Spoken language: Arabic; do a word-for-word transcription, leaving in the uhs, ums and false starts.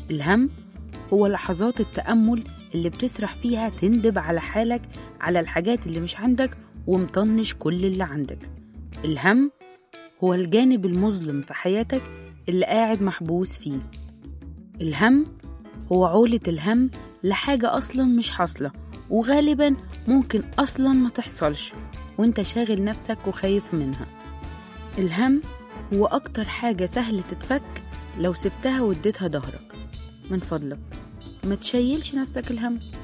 الهم هو لحظات التأمل اللي بتسرح فيها تندب على حالك، على الحاجات اللي مش عندك، ومطنش كل اللي عندك. الهم هو الجانب المظلم في حياتك اللي قاعد محبوس فيه. الهم هو عولة الهم لحاجة أصلا مش حاصلة، وغالبا ممكن أصلا ما تحصلش وانت شاغل نفسك وخايف منها. الهم هو أكتر حاجة سهل تتفك لو سبتها واديتها ظهرك. من فضلك ما تشيلش نفسك الهم.